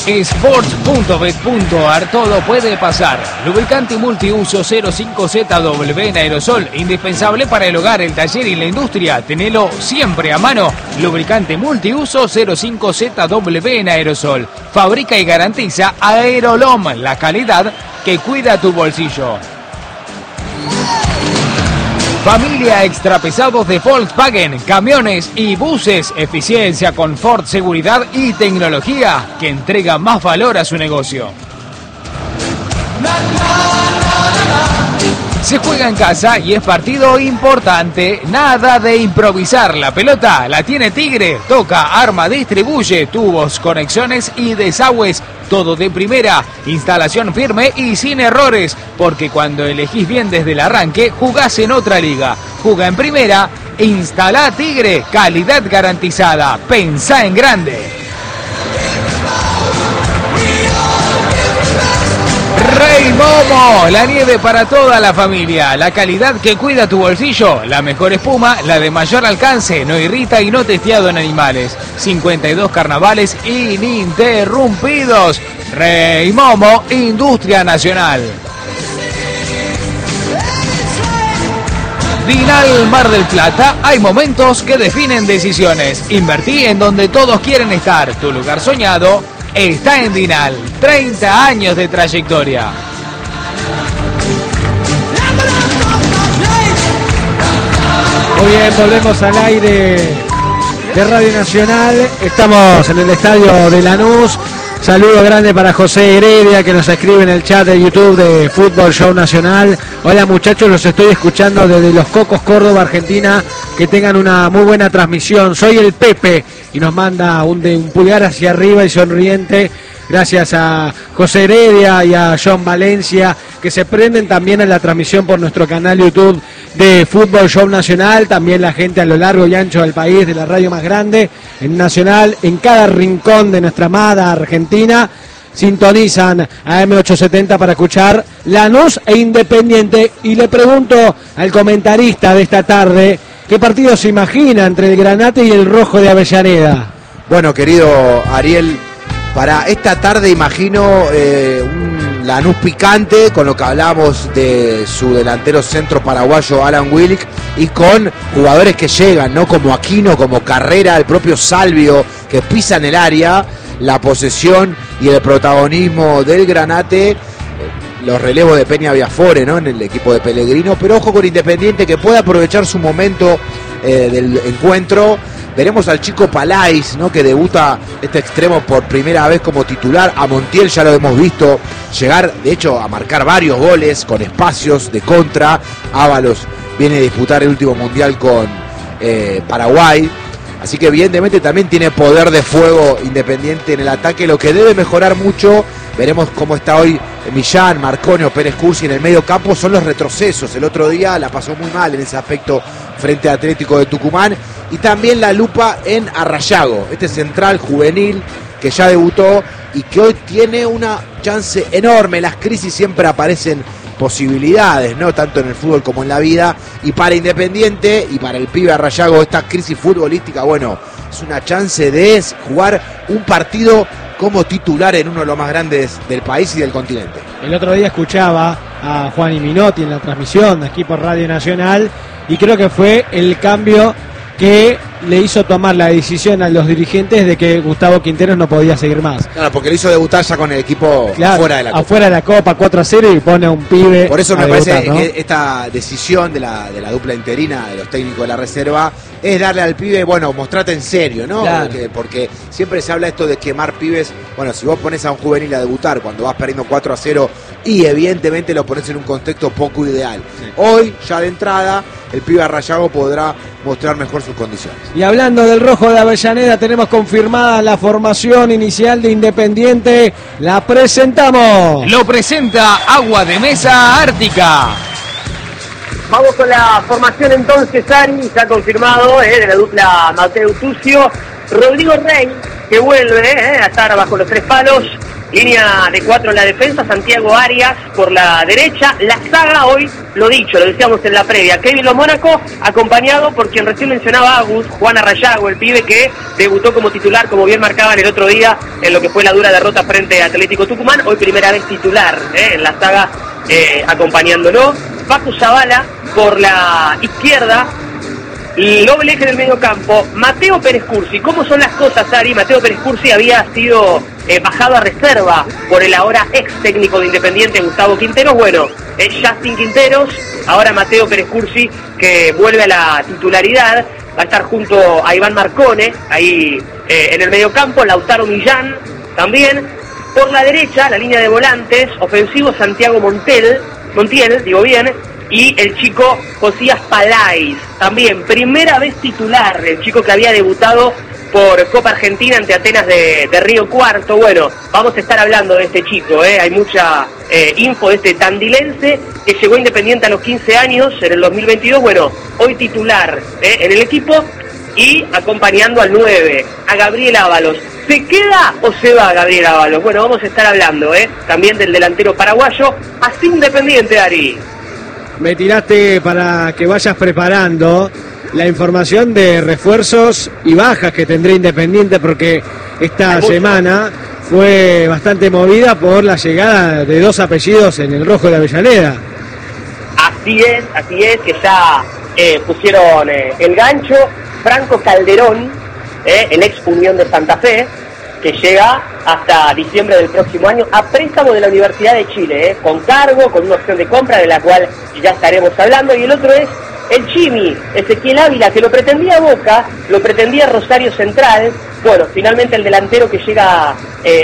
Sports.bet.ar, todo puede pasar. Lubricante multiuso 05ZW en aerosol, indispensable para el hogar, el taller y la industria. Tenelo siempre a mano. Lubricante multiuso 05ZW en aerosol. Fabrica y garantiza Aerolom, la calidad que cuida tu bolsillo. Familia Extrapesados de Volkswagen, camiones y buses, eficiencia, confort, seguridad y tecnología que entrega más valor a su negocio. Se juega en casa y es partido importante, nada de improvisar. La pelota la tiene Tigre, toca, arma, distribuye, tubos, conexiones y desagües, todo de primera, instalación firme y sin errores, porque cuando elegís bien desde el arranque, jugás en otra liga. Juga en primera, instalá Tigre, calidad garantizada, pensá en grande. Rey Momo, la nieve para toda la familia, la calidad que cuida tu bolsillo, la mejor espuma, la de mayor alcance, no irrita y no testeado en animales. 52 carnavales ininterrumpidos. Rey Momo, industria nacional. Dinal Mar del Plata, hay momentos que definen decisiones. Invertí en donde todos quieren estar. Tu lugar soñado está en Dinal. 30 años de trayectoria. Muy bien, volvemos al aire de Radio Nacional. Estamos en el estadio de Lanús. Saludo grande para José Heredia, que nos escribe en el chat de YouTube de Fútbol Show Nacional. Hola muchachos, los estoy escuchando desde Los Cocos, Córdoba, Argentina. Que tengan una muy buena transmisión. Soy el Pepe y nos manda un pulgar hacia arriba y sonriente. Gracias a José Heredia y a John Valencia, que se prenden también en la transmisión por nuestro canal YouTube de Fútbol Show Nacional. También la gente a lo largo y ancho del país, de la radio más grande, en Nacional, en cada rincón de nuestra amada Argentina. Sintonizan a M870 para escuchar Lanús e Independiente. Y le pregunto al comentarista de esta tarde, ¿qué partido se imagina entre el Granate y el Rojo de Avellaneda? Bueno, querido Ariel, para esta tarde imagino un Lanús picante, con lo que hablamos de su delantero centro paraguayo Alan Willick, y con jugadores que llegan, ¿no? Como Aquino, como Carrera, el propio Salvio, que pisan el área, la posesión y el protagonismo del Granate. Los relevos de Peña Viafore, ¿no? En el equipo de Pellegrino, pero ojo con Independiente, que puede aprovechar su momento del encuentro. Veremos al chico Palais, ¿no? Que debuta este extremo por primera vez como titular. A Montiel ya lo hemos visto llegar, de hecho, a marcar varios goles con espacios de contra. Ábalos viene a disputar el último mundial con Paraguay. Así que evidentemente también tiene poder de fuego Independiente en el ataque, lo que debe mejorar mucho. Veremos cómo está hoy Millán, Marconio, Pérez Cursi en el medio campo. Son los retrocesos. El otro día la pasó muy mal en ese aspecto frente a Atlético de Tucumán. Y también la lupa en Arrayago, este central juvenil que ya debutó y que hoy tiene una chance enorme. Las crisis siempre aparecen posibilidades, ¿no? Tanto en el fútbol como en la vida. Y para Independiente y para el pibe Arrayago, esta crisis futbolística, bueno, es una chance de jugar un partido como titular en uno de los más grandes del país y del continente. El otro día escuchaba a Juan y Minotti en la transmisión aquí por Radio Nacional y creo que fue el cambio que le hizo tomar la decisión a los dirigentes de que Gustavo Quinteros no podía seguir más. Claro, porque le hizo debutar ya con el equipo fuera de la Copa. Afuera de la Copa, 4-0, y pone a un pibe. Por eso me debutar, parece, ¿no? que esta decisión de la dupla interina de los técnicos de la reserva es darle al pibe, bueno, mostrate en serio, ¿no? Claro. Porque siempre se habla esto de quemar pibes. Bueno, si vos pones a un juvenil a debutar cuando vas perdiendo 4-0 y evidentemente lo pones en un contexto poco ideal. Sí. Hoy, ya de entrada, el pibe Arrayago podrá mostrar mejor sus condiciones. Y hablando del Rojo de Avellaneda, tenemos confirmada la formación inicial de Independiente. La presentamos. Lo presenta Agua de Mesa Ártica. Vamos con la formación entonces, Ari, está confirmado de la dupla Mateo Tucio, Rodrigo Rey, que vuelve a estar bajo los tres palos, Línea de 4 en la defensa, Santiago Arias por la derecha. La saga hoy, lo dicho, lo decíamos en la previa, Kevin Lo Mónaco, acompañado por quien recién mencionaba Agus, Juan Arrayago, el pibe que debutó como titular, como bien marcaban el otro día, en lo que fue la dura derrota frente a Atlético Tucumán. Hoy primera vez titular en la saga, acompañándolo. Facu Zavala por la izquierda. Y doble eje del medio campo, Mateo Pérez Cursi. ¿Cómo son las cosas, Ari? Mateo Pérez Cursi había sido bajado a reserva por el ahora ex técnico de Independiente, Gustavo Quinteros. Bueno, Justin Quinteros, ahora Mateo Pérez Cursi, que vuelve a la titularidad. Va a estar junto a Iván Marcone, ahí en el medio campo, Lautaro Millán también. Por la derecha, la línea de volantes, ofensivo Santiago Montiel, digo bien, y el chico Josías Palais, también primera vez titular, el chico que había debutado por Copa Argentina ante Atenas de Río Cuarto. Bueno, vamos a estar hablando de este chico, hay mucha info de este tandilense que llegó Independiente a los 15 años en el 2022, bueno, hoy titular en el equipo y acompañando al 9, a Gabriel Ábalos. ¿Se queda o se va Gabriel Ábalos? Bueno, vamos a estar hablando también del delantero paraguayo, así Independiente, Ari. Me tiraste para que vayas preparando la información de refuerzos y bajas que tendrá Independiente, porque esta semana fue bastante movida por la llegada de 2 apellidos en el rojo de Avellaneda. Así es, que ya pusieron el gancho. Franco Calderón, el ex Unión de Santa Fe, que llega hasta diciembre del próximo año a préstamo de la Universidad de Chile, con cargo, con una opción de compra de la cual ya estaremos hablando. Y el otro es el Chimi, Ezequiel Ávila, que lo pretendía Boca, lo pretendía Rosario Central. Bueno, finalmente el delantero que llega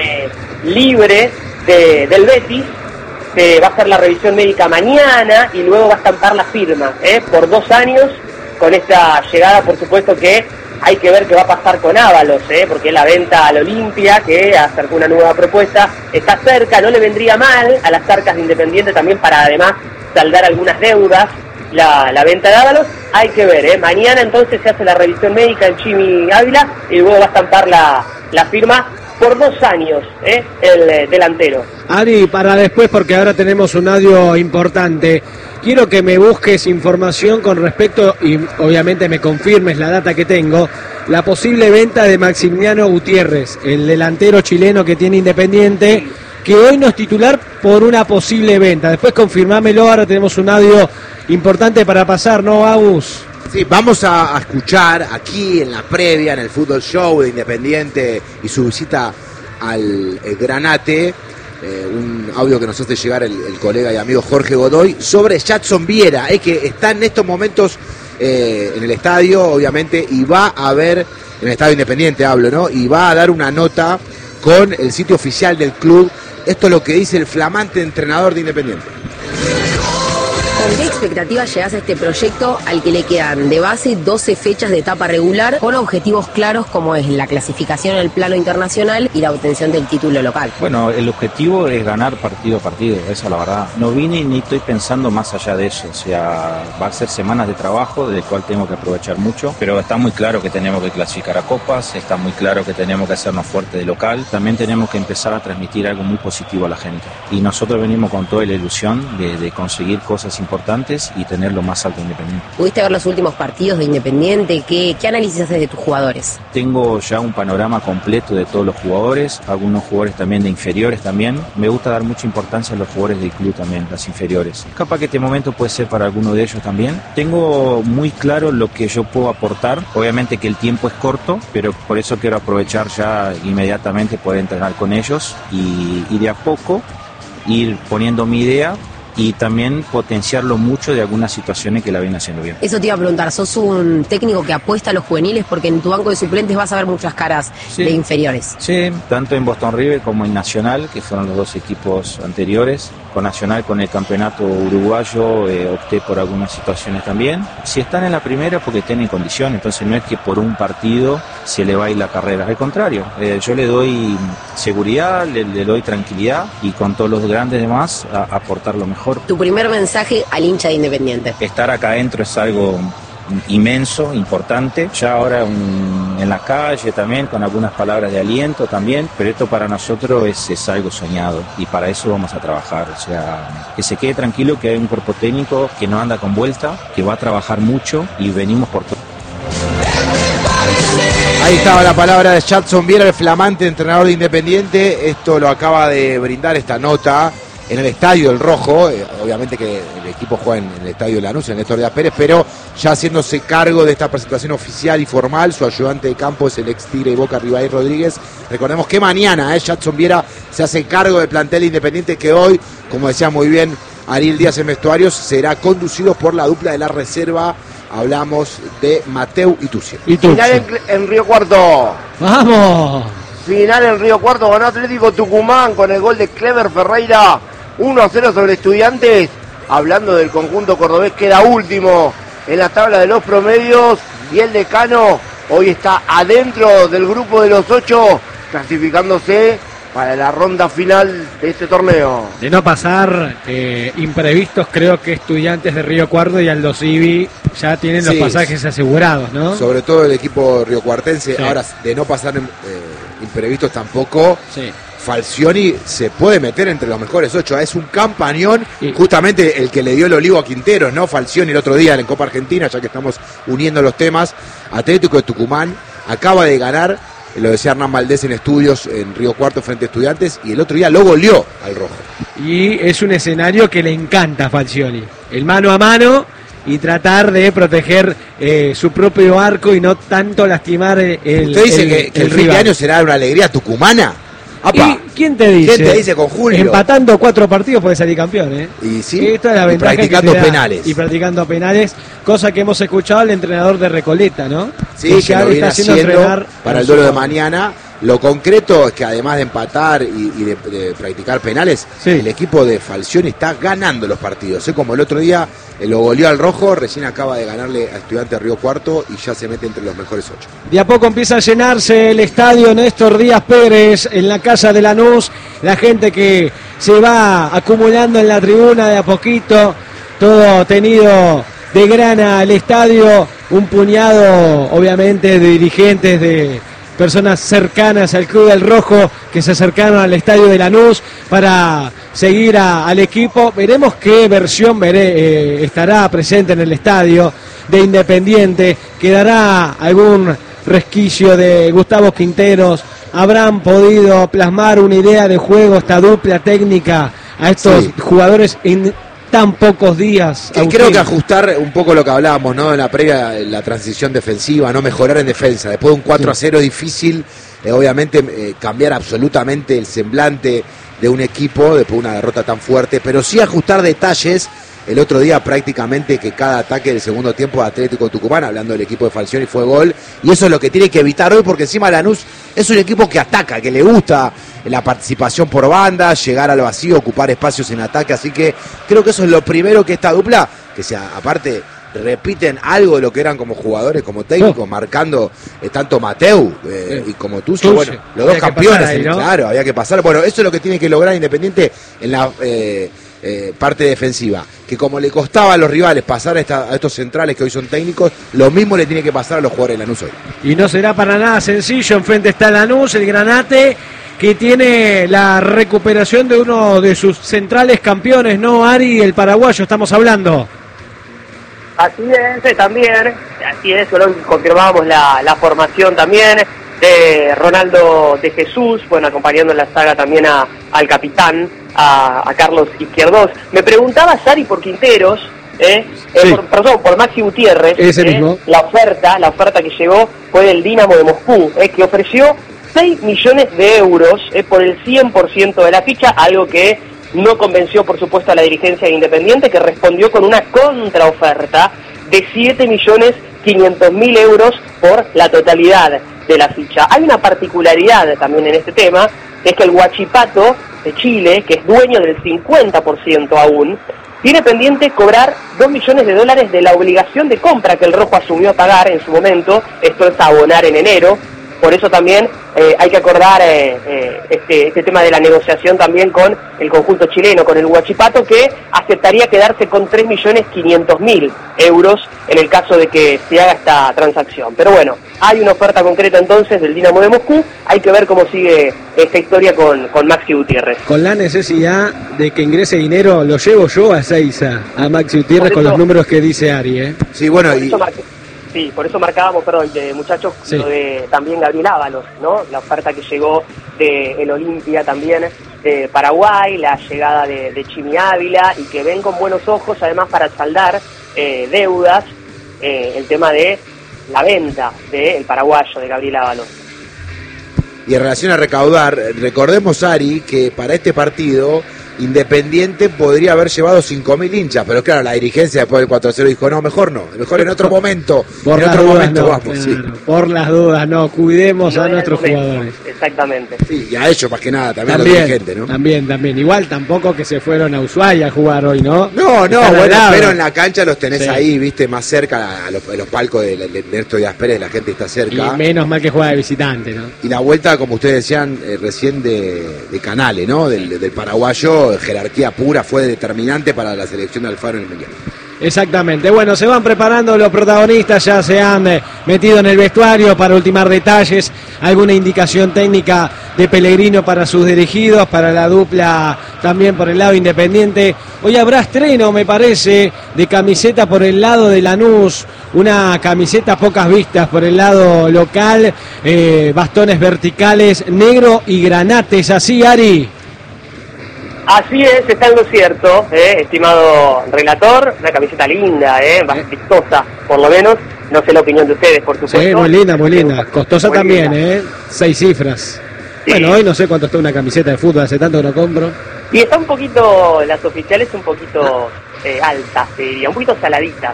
libre del Betis, que va a hacer la revisión médica mañana y luego va a estampar la firma por 2 años. Con esta llegada, por supuesto que hay que ver qué va a pasar con Ábalos, porque la venta al Olimpia, que acercó una nueva propuesta, está cerca. No le vendría mal a las arcas de Independiente también para además saldar algunas deudas la venta de Ábalos. Hay que ver, mañana entonces se hace la revisión médica en Chimi Ávila y luego va a estampar la firma por 2 años, el delantero. Ari, para después, porque ahora tenemos un audio importante, quiero que me busques información con respecto, y obviamente me confirmes la data que tengo, la posible venta de Maximiliano Gutiérrez, el delantero chileno que tiene Independiente, que hoy no es titular por una posible venta. Después confirmámelo, ahora tenemos un audio importante para pasar, ¿no, Agus? Sí, vamos a escuchar aquí en la previa, en el Fútbol Show de Independiente y su visita al Granate, un audio que nos hace llegar el colega y amigo Jorge Godoy sobre Jadson Viera, que está en estos momentos en el estadio, obviamente, y va a ver, en el estadio Independiente hablo, ¿no? Y va a dar una nota con el sitio oficial del club. Esto es lo que dice el flamante entrenador de Independiente. ¿Con qué expectativas llegás a este proyecto al que le quedan de base 12 fechas de etapa regular con objetivos claros como es la clasificación en el plano internacional y la obtención del título local? Bueno, el objetivo es ganar partido a partido, esa es la verdad. No vine ni estoy pensando más allá de eso, o sea, va a ser semanas de trabajo del cual tengo que aprovechar mucho, pero está muy claro que tenemos que clasificar a copas, está muy claro que tenemos que hacernos fuerte de local, también tenemos que empezar a transmitir algo muy positivo a la gente. Y nosotros venimos con toda la ilusión de conseguir cosas importantes y tener lo más alto Independiente. ¿Pudiste ver los últimos partidos de Independiente? ¿Qué análisis haces de tus jugadores? Tengo ya un panorama completo de todos los jugadores, algunos jugadores también de inferiores también. Me gusta dar mucha importancia a los jugadores del club también, las inferiores. Capaz que este momento puede ser para alguno de ellos también. Tengo muy claro lo que yo puedo aportar. Obviamente que el tiempo es corto, pero por eso quiero aprovechar ya inmediatamente poder entrenar con ellos y de a poco ir poniendo mi idea y también potenciarlo mucho de algunas situaciones que la vienen haciendo bien. Eso te iba a preguntar, sos un técnico que apuesta a los juveniles porque en tu banco de suplentes vas a ver muchas caras de inferiores. Sí, tanto en Boston River como en Nacional, que fueron los 2 equipos anteriores. Con Nacional, con el campeonato uruguayo, opté por algunas situaciones también. Si están en la primera porque tienen condiciones, entonces no es que por un partido se le va a ir la carrera, al contrario, yo le doy seguridad, le doy tranquilidad y con todos los grandes demás aportar lo mejor. Tu primer mensaje al hincha de Independiente. Estar acá adentro es algo inmenso, importante. Ya ahora en la calle también, con algunas palabras de aliento también, pero esto para nosotros es algo soñado y para eso vamos a trabajar. O sea, que se quede tranquilo que hay un cuerpo técnico que no anda con vuelta, que va a trabajar mucho y venimos por todo. Ahí estaba la palabra de Jadson Viera, el flamante entrenador de Independiente. Esto lo acaba de brindar esta nota en el Estadio del Rojo. Obviamente que el equipo juega en el Estadio de Lanús, en el Néstor Díaz Pérez, pero ya haciéndose cargo de esta presentación oficial y formal, su ayudante de campo es el ex Tigre y Boca Ribaí Rodríguez. Recordemos que mañana Jadson Viera se hace cargo del plantel Independiente, que hoy, como decía muy bien Ariel Díaz en vestuarios, será conducido por la dupla de la reserva. Hablamos de Mateu y Tucci. Final en Río Cuarto. ¡Vamos! Final en Río Cuarto, ganó Atlético Tucumán con el gol de Clever Ferreira. 1-0 sobre Estudiantes. Hablando del conjunto cordobés, queda último en la tabla de los promedios. Y el decano hoy está adentro del grupo de los 8, clasificándose para la ronda final de este torneo. De no pasar imprevistos, creo que Estudiantes de Río Cuarto y Aldo Civi ya tienen los pasajes asegurados, ¿no? Sobre todo el equipo riocuartense. Sí. Ahora, de no pasar imprevistos tampoco, Sí. Falcioni se puede meter entre los mejores 8. Es un campañón, Y justamente el que le dio el olivo a Quinteros, ¿no? Falcioni el otro día en Copa Argentina, ya que estamos uniendo los temas. Atlético de Tucumán acaba de ganar, lo decía Hernán Valdés en estudios en Río Cuarto frente a Estudiantes, y el otro día lo goleó al Rojo. Y es un escenario que le encanta a Falcioni. El mano a mano y tratar de proteger su propio arco y no tanto lastimar el ¿Usted dice que el fin de rival. año será una alegría tucumana? ¡Apa! ¿Y quién te dice? ¿Quién te dice con Julio? Empatando 4 partidos puede salir campeón, ¿eh? Y sí, Esta es la y ventaja practicando que te da. penales. Y practicando penales, cosa que hemos escuchado al entrenador de Recoleta, ¿no? Sí, que ya lo le viene está haciendo haciendo entrenar para a el su duelo de jugador. mañana. Lo concreto es que además de empatar y de practicar penales, Sí. el equipo de Falcioni está ganando los partidos. Como el otro día lo goleó al Rojo, recién acaba de ganarle a Estudiantes Río Cuarto y ya se mete entre los mejores 8. De a poco empieza a llenarse el estadio Néstor Díaz Pérez en la casa de Lanús. La gente que se va acumulando en la tribuna de a poquito. Todo tenido de grana al estadio. Un puñado, obviamente, de dirigentes, de personas cercanas al Club del Rojo que se acercaron al estadio de Lanús para seguir al equipo. Veremos qué versión estará presente en el estadio de Independiente. Quedará algún resquicio de Gustavo Quinteros. Habrán podido plasmar una idea de juego, esta dupla técnica a estos jugadores en tan pocos días. Creo que ajustar un poco lo que hablábamos, ¿no? En la previa, la transición defensiva, no mejorar en defensa. Después de un 4-0 es difícil, obviamente, cambiar absolutamente el semblante de un equipo después de una derrota tan fuerte, pero sí ajustar detalles. El otro día prácticamente que cada ataque del segundo tiempo de Atlético Tucumán, hablando del equipo de Falcioni, fue gol, y eso es lo que tiene que evitar hoy, porque encima Lanús es un equipo que ataca, que le gusta la participación por banda, llegar al vacío, ocupar espacios en ataque, así que creo que eso es lo primero que esta dupla, que sea, aparte repiten algo de lo que eran como jugadores, como técnicos, marcando tanto Mateu y como Tucci, bueno, los dos campeones, ahí, ¿no? Claro, había que pasar, bueno, eso es lo que tiene que lograr Independiente en la parte defensiva, que como le costaba a los rivales pasar a estos centrales que hoy son técnicos, lo mismo le tiene que pasar a los jugadores de Lanús hoy. Y no será para nada sencillo. Enfrente está Lanús, el Granate, que tiene la recuperación de uno de sus centrales campeones, ¿no, Ari? El paraguayo, estamos hablando. Así es, también, así es, confirmamos la formación también de Ronaldo de Jesús, bueno, acompañando en la saga también al capitán, a Carlos Izquierdos. Me preguntaba Sari por Quinteros, Sí. por Maxi Gutiérrez. Ese mismo. La oferta que llegó fue del Dinamo de Moscú, que ofreció 6 millones de euros por el 100% de la ficha, algo que no convenció, por supuesto, a la dirigencia de Independiente, que respondió con una contraoferta de 7.500.000 euros por la totalidad de la ficha. Hay una particularidad también en este tema, que es que el Huachipato de Chile, que es dueño del 50% aún, tiene pendiente cobrar $2 millones de la obligación de compra que el Rojo asumió a pagar en su momento, esto es abonar en enero, Por eso también hay que acordar este tema de la negociación también con el conjunto chileno, con el Huachipato, que aceptaría quedarse con 3.500.000 euros en el caso de que se haga esta transacción. Pero bueno, hay una oferta concreta entonces del Dinamo de Moscú, hay que ver cómo sigue esta historia con Maxi Gutiérrez. Con la necesidad de que ingrese dinero, lo llevo yo a Seiza, a Maxi Gutiérrez, con los números que dice Ari, Sí, bueno, Sí, por eso marcábamos, muchachos, sí, lo de también Gabriel Ábalos, ¿no? La oferta que llegó de el Olimpia también de Paraguay, la llegada de Chimi Ávila, y que ven con buenos ojos, además, para saldar deudas, el tema de la venta del paraguayo, de Gabriel Ábalos. Y en relación a recaudar, recordemos, Ari, que para este partido Independiente podría haber llevado 5.000 hinchas, pero claro, la dirigencia después del 4-0 dijo, no, mejor en otro momento. Por en otro dudas, momento no, vamos, claro, sí. Por las dudas, no, cuidemos a nuestros jugadores. Exactamente. Sí, y a ellos más que nada, también a los dirigentes, ¿no? También. Igual tampoco que se fueron a Ushuaia a jugar hoy, ¿no? No, bueno, pero en la cancha los tenés ahí, viste, más cerca, a los palcos de Néstor Díaz Pérez, la gente está cerca. Y menos mal que juega de visitante, ¿no? Y la vuelta, como ustedes decían recién, de Canales, ¿no? Del paraguayo, jerarquía pura, fue determinante para la selección de Alfaro en el Mundial. Exactamente, bueno, se van preparando los protagonistas, ya se han metido en el vestuario para ultimar detalles, alguna indicación técnica de Pellegrino para sus dirigidos, para la dupla también por el lado Independiente. Hoy habrá estreno, me parece, de camiseta por el lado de Lanús, una camiseta pocas vistas por el lado local, bastones verticales, negro y granates, ¿así, Ari? Así es, está en lo cierto, estimado relator, una camiseta linda, vistosa, por lo menos, no sé la opinión de ustedes, por supuesto. Sí, muy linda, costosa muy también, linda. 6 cifras. Sí. Bueno, hoy no sé cuánto está una camiseta de fútbol, hace tanto que no compro. Y está un poquito, las oficiales un poquito altas, te diría, un poquito saladitas,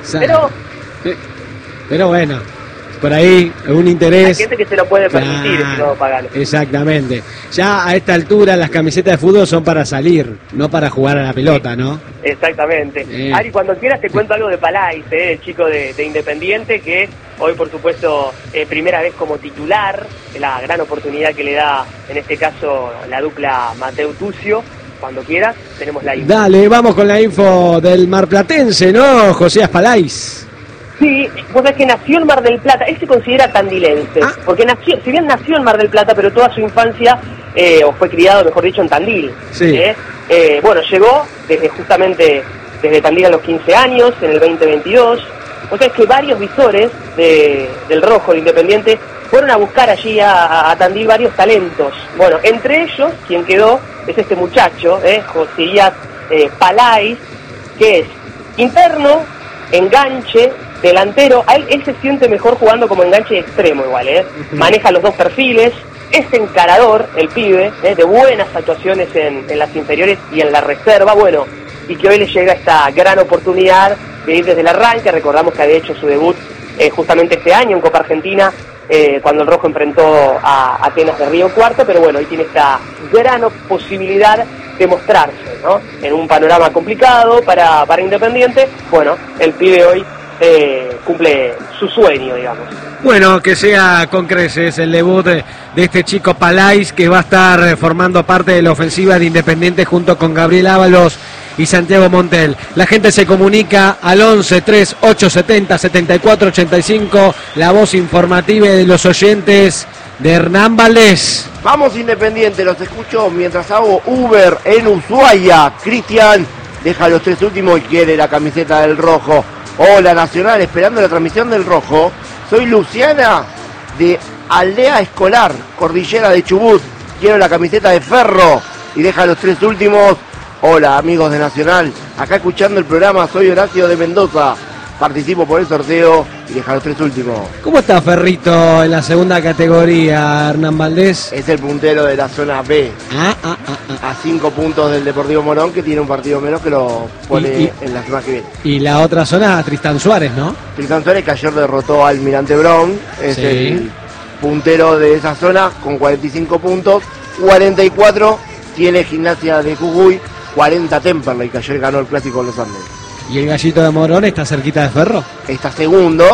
pero bueno. Por ahí, algún interés. Hay gente que se lo puede permitir, si no pagan. Exactamente. Ya a esta altura las camisetas de fútbol son para salir, no para jugar a la pelota, ¿no? Exactamente. Ari, cuando quieras te cuento algo de Palais, el chico de Independiente, que hoy, por supuesto, primera vez como titular, la gran oportunidad que le da, en este caso, la dupla Mateo Tucio. Cuando quieras, tenemos la info. Dale, vamos con la info del marplatense, ¿no? José Palais. Sí, vos sabés que nació en Mar del Plata, él se considera tandilense, porque si bien nació en Mar del Plata, pero toda su infancia, o fue criado, mejor dicho, en Tandil. Sí. Bueno, llegó justamente desde Tandil a los 15 años, en el 2022. Vos sabés que varios visores del Rojo, de Independiente, fueron a buscar allí a Tandil varios talentos. Bueno, entre ellos, quien quedó es este muchacho, José Palais, que es interno, enganche, delantero. Él se siente mejor jugando como enganche extremo igual, maneja los dos perfiles, es encarador el pibe, de buenas actuaciones en las inferiores y en la reserva, bueno, y que hoy le llega esta gran oportunidad de ir desde el arranque. Recordamos que había hecho su debut justamente este año en Copa Argentina, cuando el Rojo enfrentó a Atenas de Río Cuarto, pero bueno, hoy tiene esta gran posibilidad de mostrarse, ¿no? En un panorama complicado para Independiente. Bueno, el pibe hoy cumple su sueño, digamos. Bueno, que sea con creces el debut de este chico Palais, que va a estar formando parte de la ofensiva de Independiente junto con Gabriel Ábalos y Santiago Montel. La gente se comunica al 11-3870-7485, la voz informativa de los oyentes de Hernán Valdés. Vamos Independiente, los escucho mientras hago Uber en Ushuaia. Cristian deja los 3 últimos y quiere la camiseta del Rojo. Hola Nacional, esperando la transmisión del Rojo. Soy Luciana de Aldea Escolar, Cordillera de Chubut. Quiero la camiseta de Ferro y deja los 3 últimos. Hola amigos de Nacional, acá escuchando el programa, soy Horacio de Mendoza. Participo por el sorteo y deja los 3 últimos. ¿Cómo está Ferrito en la segunda categoría, Hernán Valdés? Es el puntero de la zona B. A 5 puntos del Deportivo Morón, que tiene un partido menos que lo pone en la semana que viene. Y la otra zona, Tristán Suárez, ¿no? Tristán Suárez, que ayer derrotó al Almirante Brown. Es el puntero de esa zona con 45 puntos. 44 tiene Gimnasia de Jujuy. 40 Temperley, que ayer ganó el Clásico de los Andes. ¿Y el Gallito de Morón está cerquita de Ferro? Está segundo,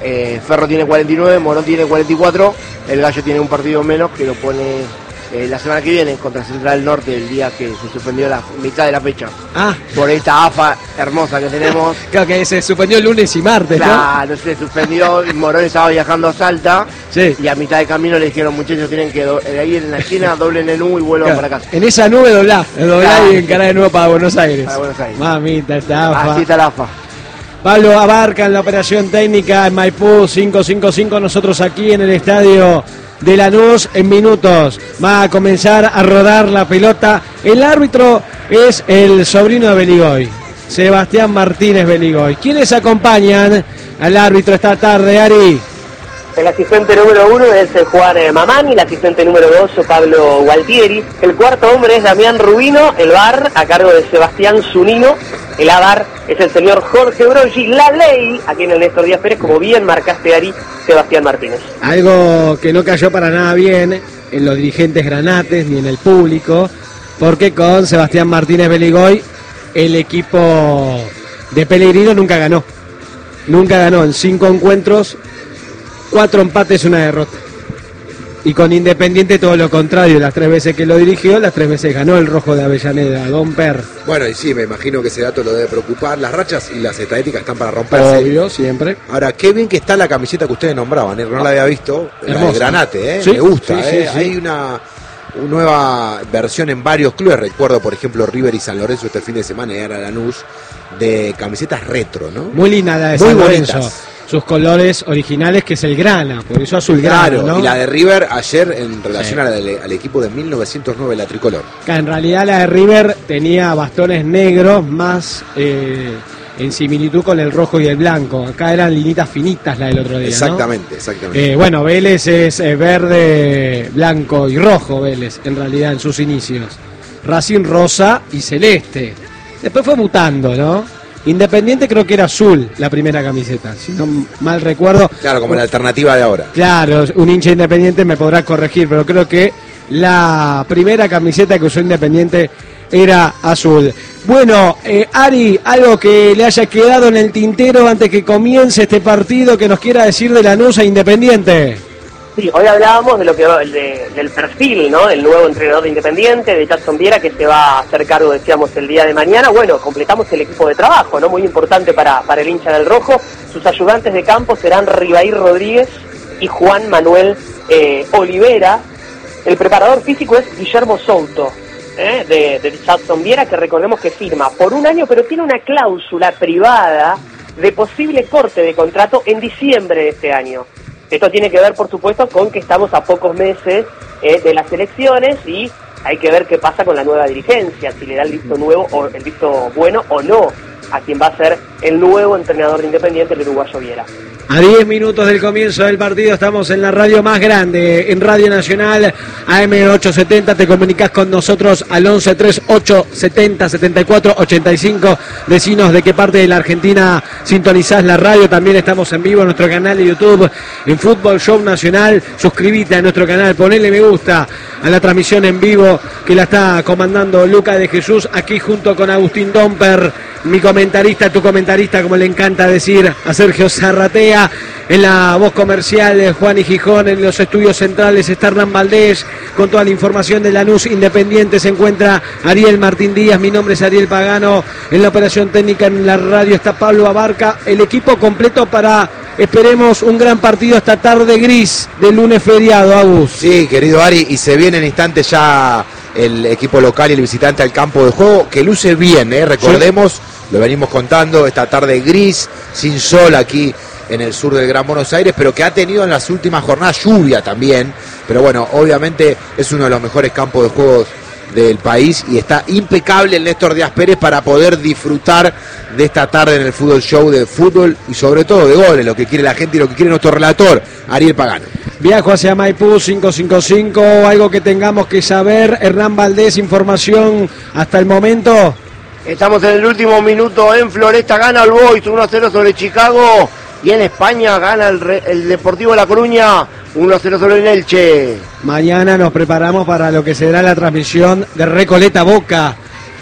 Ferro tiene 49, Morón tiene 44, el Gallo tiene un partido menos que lo pone la semana que viene contra Central Norte, el día que se suspendió la mitad de la fecha. Por esta AFA hermosa que tenemos. Creo que se suspendió lunes y martes, ¿no? Claro, se suspendió, Morón estaba viajando a Salta, sí. Y a mitad de camino le dijeron, muchachos, tienen que ahí en la esquina doblen el humo y vuelvan para casa. En esa nube doblá y encará de nuevo para Buenos Aires. Para Buenos Aires. Mamita, esta AFA. Así está la AFA. Pablo Abarca en la operación técnica en Maipú 555, nosotros aquí en el estadio de Lanús. En minutos va a comenzar a rodar la pelota. El árbitro es el sobrino de Beligoy, Sebastián Martínez Beligoy. ¿Quiénes acompañan al árbitro esta tarde, Ari? El asistente número 1 es Juan Mamani, el asistente número 2 Pablo Gualtieri, el cuarto hombre es Damián Rubino, el VAR a cargo de Sebastián Zunino, el AVAR es el señor Jorge Broggi, la ley aquí en el Néstor Díaz Pérez, como bien marcaste, Ari, Sebastián Martínez. Algo que no cayó para nada bien en los dirigentes granates ni en el público, porque con Sebastián Martínez Beligoy el equipo de Pellegrino nunca ganó en 5 encuentros, 4 empates, 1 derrota. Y con Independiente todo lo contrario, las 3 veces que lo dirigió, las 3 veces ganó el Rojo de Avellaneda, Don Per. Bueno, y sí, me imagino que ese dato lo debe preocupar. Las rachas y las estadísticas están para romperse. Obvio, siempre. Ahora, qué bien que está la camiseta que ustedes nombraban, no la había visto, la de Granate, ¿Sí? Me gusta, sí. Hay una nueva versión en varios clubes, recuerdo por ejemplo River y San Lorenzo este fin de semana y ahora Lanús, de camisetas retro, ¿no? Muy linda la de Muy San bonitas. Lorenzo. Sus colores originales, que es el grana, por eso azul Claro, grana, ¿no? y la de River ayer en relación al equipo de 1909, la tricolor. En realidad la de River tenía bastones negros más en similitud con el rojo y el blanco. Acá eran linitas finitas la del otro día, Exactamente, ¿no? exactamente. Bueno, Vélez es verde, blanco y rojo, Vélez, en realidad en sus inicios. Racing rosa y celeste. Después fue mutando, ¿no? Independiente creo que era azul la primera camiseta, si no mal recuerdo. Claro, como la alternativa de ahora. Claro, un hincha Independiente me podrá corregir, pero creo que la primera camiseta que usó Independiente era azul. Bueno, Ari, algo que le haya quedado en el tintero antes que comience este partido que nos quiera decir de Lanús e Independiente. Sí, hoy hablábamos de lo que del perfil, ¿no? Del nuevo entrenador de Independiente, de Jackson Viera, que se va a hacer cargo, decíamos, el día de mañana. Bueno, completamos el equipo de trabajo, ¿no? Muy importante para el hincha del Rojo. Sus ayudantes de campo serán Ribair Rodríguez y Juan Manuel Olivera. El preparador físico es Guillermo Souto, de Jackson Viera, que recordemos que firma por 1 año, pero tiene una cláusula privada de posible corte de contrato en diciembre de este año. Esto tiene que ver, por supuesto, con que estamos a pocos meses de las elecciones y hay que ver qué pasa con la nueva dirigencia, si le da el visto nuevo o el visto bueno o no a quien va a ser el nuevo entrenador de Independiente, el uruguayo Viera. A 10 minutos del comienzo del partido estamos en la radio más grande, en Radio Nacional, AM870. Te comunicás con nosotros al 1138707485. Decinos de qué parte de la Argentina sintonizás la radio. También estamos en vivo en nuestro canal de YouTube, en Fútbol Show Nacional. Suscríbete a nuestro canal, ponele me gusta a la transmisión en vivo que la está comandando Luca de Jesús, aquí junto con Agustín Domper, mi comentarista, tu comentarista, como le encanta decir a Sergio Zarratea. En la voz comercial de Juan y Gijón, en los estudios centrales está Hernán Valdés, con toda la información de Lanús Independiente se encuentra Ariel Martín Díaz, mi nombre es Ariel Pagano, en la operación técnica en la radio está Pablo Abarca, el equipo completo para, esperemos, un gran partido esta tarde gris del lunes feriado, Agus. Sí, querido Ari, y se viene en instantes ya el equipo local y el visitante al campo de juego, que luce bien, recordemos, lo venimos contando, esta tarde gris, sin sol aquí en el sur del Gran Buenos Aires, pero que ha tenido en las últimas jornadas lluvia también, pero bueno, obviamente es uno de los mejores campos de juegos del país y está impecable el Néstor Díaz Pérez para poder disfrutar de esta tarde en el Fútbol Show, de fútbol y sobre todo de goles, lo que quiere la gente y lo que quiere nuestro relator, Ariel Pagano. Viajo hacia Maipú 555, algo que tengamos que saber, Hernán Valdés, información hasta el momento. Estamos en el último minuto en Floresta, gana el Boys 1-0 sobre Chicago. Y en España gana el Deportivo La Coruña 1-0 sobre el Elche. Mañana nos preparamos para lo que será la transmisión de Recoleta Boca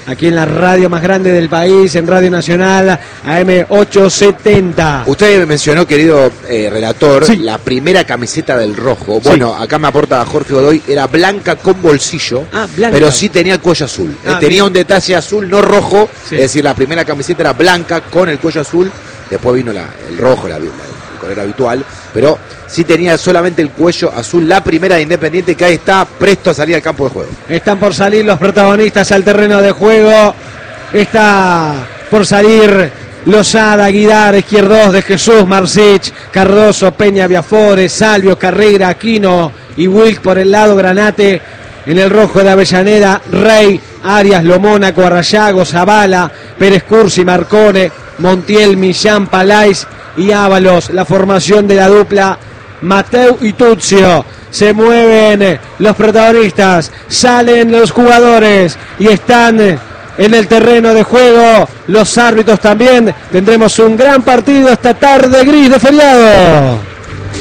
aquí en la radio más grande del país, en Radio Nacional, AM870. Usted mencionó, querido relator, Sí. la primera camiseta del rojo. Bueno, acá me aporta Jorge Godoy, era blanca con bolsillo, Blanca. pero sí tenía el cuello azul. Tenía bien. un detalle azul, no rojo, Sí. es decir, la primera camiseta era blanca con el cuello azul, después vino el rojo, el color habitual, pero sí tenía solamente el cuello azul, la primera de Independiente, que ahí está presto a salir al campo de juego. Están por salir los protagonistas al terreno de juego. Está por salir Lozada, Guidar, Izquierdos, De Jesús, Marcich, Cardoso, Peña, Viafores, Salvio, Carrera, Aquino y Wilk por el lado, Granate en el rojo de Avellaneda, Rey, Arias, Lomónaco, Arrayago, Zavala, Pérez Cursi, Marcone, Montiel, Millán, Palais y Ábalos. La formación de la dupla Mateu y Tuzio. Se mueven los protagonistas, salen los jugadores y están en el terreno de juego los árbitros también. Tendremos un gran partido esta tarde gris de feriado.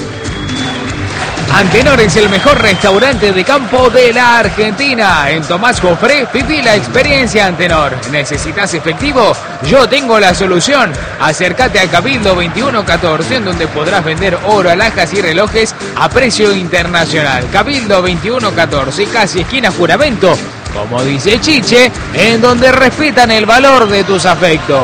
Antenor es el mejor restaurante de campo de la Argentina. En Tomás Jofré, viví la experiencia Antenor. ¿Necesitas efectivo? Yo tengo la solución. Acércate al Cabildo 2114, en donde podrás vender oro, alhajas y relojes a precio internacional. Cabildo 2114, casi esquina Juramento, como dice Chiche, en donde respetan el valor de tus afectos.